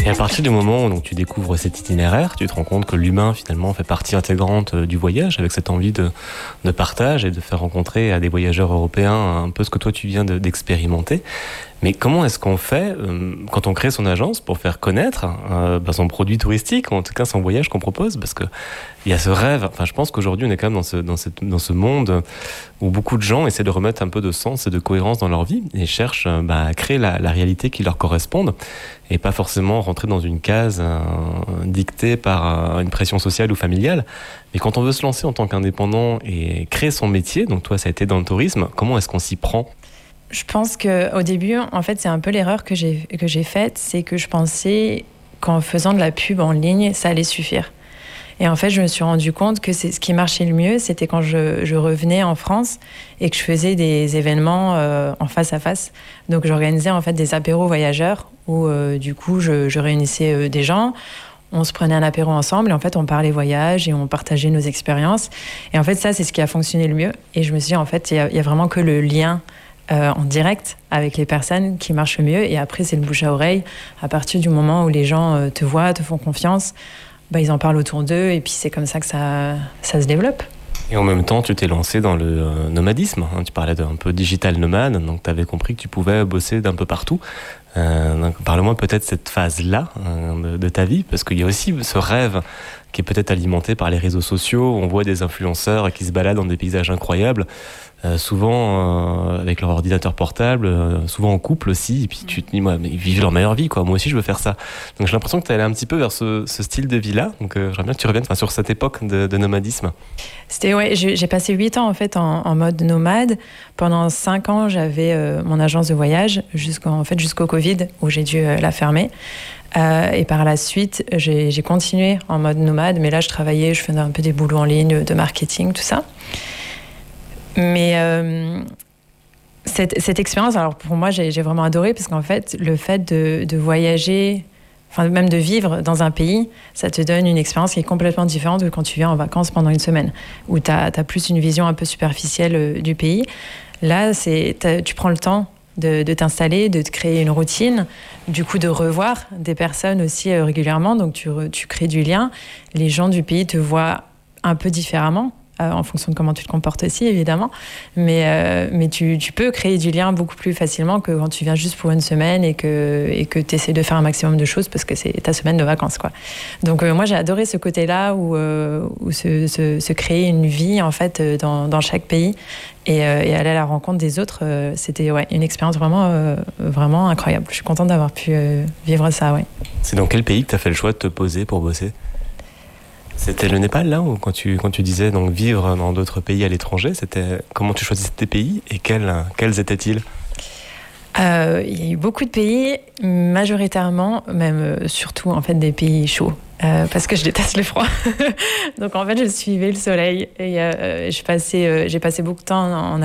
à partir du moment où donc, tu découvres cet itinéraire, tu te rends compte que l'humain finalement fait partie intégrante du voyage, avec cette envie de partage et de faire rencontrer à des voyageurs européens un peu ce que toi tu viens d'expérimenter. Mais comment est-ce qu'on fait quand on crée son agence pour faire connaître son produit touristique, ou en tout cas son voyage qu'on propose? Parce que il y a ce rêve. Enfin, je pense qu'aujourd'hui on est quand même dans ce monde où beaucoup de gens essaient de remettre un peu de sens et de cohérence dans leur vie et cherchent à créer la réalité qui leur corresponde et pas forcément rentrer dans une case dictée par une pression sociale ou familiale. Mais quand on veut se lancer en tant qu'indépendant et créer son métier, donc toi ça a été dans le tourisme, comment est-ce qu'on s'y prend? Je pense qu'au début, en fait, c'est un peu l'erreur que j'ai faite, c'est que je pensais qu'en faisant de la pub en ligne, ça allait suffire. Et en fait, je me suis rendu compte que ce qui marchait le mieux, c'était quand je revenais en France et que je faisais des événements en face à face. Donc, j'organisais en fait des apéros voyageurs où, du coup, je réunissais des gens. On se prenait un apéro ensemble et en fait, on parlait voyage et on partageait nos expériences. Et en fait, ça, c'est ce qui a fonctionné le mieux. Et je me suis dit, en fait, il y a vraiment que le lien en direct avec les personnes qui marchent le mieux. Et après, c'est le bouche à oreille. À partir du moment où les gens te voient, te font confiance, ils en parlent autour d'eux et puis c'est comme ça que ça se développe. Et en même temps, tu t'es lancé dans le nomadisme. Tu parlais d'un peu digital nomade, donc tu avais compris que tu pouvais bosser d'un peu partout. Donc parle-moi peut-être de cette phase-là de ta vie, parce qu'il y a aussi ce rêve qui est peut-être alimenté par les réseaux sociaux. On voit des influenceurs qui se baladent dans des paysages incroyables, souvent avec leur ordinateur portable, souvent en couple aussi, et puis tu te dis, mais ils vivent leur meilleure vie, quoi. Moi aussi je veux faire ça. Donc j'ai l'impression que tu es allé un petit peu vers ce style de vie-là, donc j'aimerais bien que tu reviennes sur cette époque de nomadisme. J'ai passé 8 ans en fait en mode nomade. Pendant 5 ans, j'avais mon agence de voyage jusqu'au Covid, où j'ai dû la fermer. Et par la suite, j'ai continué en mode nomade, mais là je faisais un peu des boulots en ligne, de marketing, tout ça. Mais cette expérience, alors pour moi, j'ai vraiment adoré, parce qu'en fait, le fait de voyager, enfin même de vivre dans un pays, ça te donne une expérience qui est complètement différente de quand tu viens en vacances pendant une semaine, où tu as plus une vision un peu superficielle du pays. Là, tu prends le temps de t'installer, de te créer une routine, du coup de revoir des personnes aussi régulièrement, donc tu crées du lien. Les gens du pays te voient un peu différemment, en fonction de comment tu te comportes aussi, évidemment. Mais tu peux créer du lien beaucoup plus facilement que quand tu viens juste pour une semaine et que tu essaies de faire un maximum de choses parce que c'est ta semaine de vacances, quoi. Donc moi, j'ai adoré ce côté-là où se créer une vie, en fait, dans chaque pays et aller à la rencontre des autres. C'était une expérience vraiment incroyable. Je suis contente d'avoir pu vivre ça, ouais. C'est dans quel pays que tu as fait le choix de te poser pour bosser ? C'était le Népal, là, ou quand tu disais donc vivre dans d'autres pays à l'étranger, c'était comment tu choisissais tes pays et quels étaient-ils ? Il y a eu beaucoup de pays, majoritairement, même surtout en fait des pays chauds, parce que je déteste le froid. Donc en fait, je suivais le soleil et j'ai passé beaucoup de temps en